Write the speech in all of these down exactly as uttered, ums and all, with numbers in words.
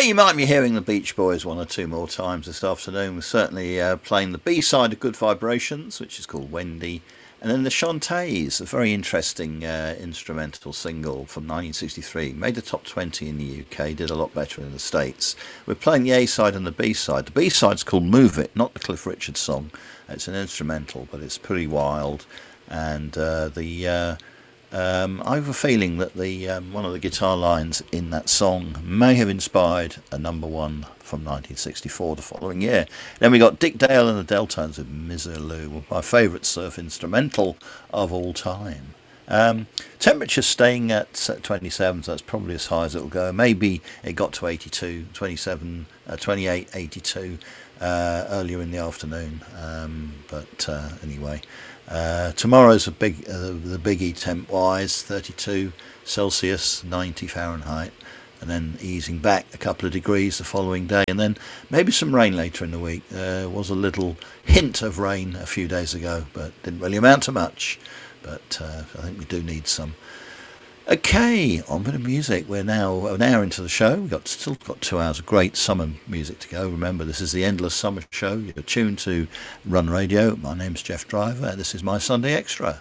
you might be hearing the Beach Boys one or two more times this afternoon. We're certainly uh, playing the B-side of Good Vibrations, which is called Wendy. And then the Shantays, a very interesting uh, instrumental single from nineteen sixty-three. Made the top twenty in the U K, did a lot better in the States. We're playing the A-side and the B-side. The B-side's called Move It, not the Cliff Richard song. It's an instrumental, but it's pretty wild. And uh, the uh, um, I have a feeling that the um, one of the guitar lines in that song may have inspired a number one from nineteen sixty-four the following year. Then we got Dick Dale and the Deltones with Misirlou, my favourite surf instrumental of all time. Um, temperature staying at twenty-seven, so that's probably as high as it'll go. Maybe it got to eighty-two, twenty-seven, uh, twenty-eight, eighty-two uh, earlier in the afternoon. Um, but uh, anyway, uh, tomorrow's a big, uh, the biggie temp-wise, thirty-two Celsius, ninety Fahrenheit. And then easing back a couple of degrees the following day, and then maybe some rain later in the week. There was a little hint of rain a few days ago, but didn't really amount to much. But uh, I think we do need some. Okay, on with the music. We're now an hour into the show. We've got still got two hours of great summer music to go. Remember, this is the Endless Summer Show. You're tuned to Run Radio. My name's Jeff Driver, and this is my Sunday Extra.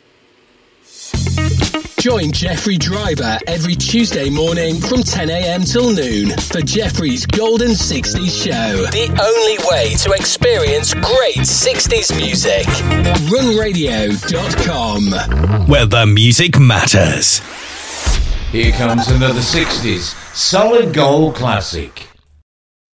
Join Jeffrey Driver every Tuesday morning from ten a.m. till noon for Jeffrey's Golden sixties Show. The only way to experience great sixties music. run radio dot com, where the music matters. Here comes another sixties Solid Gold classic.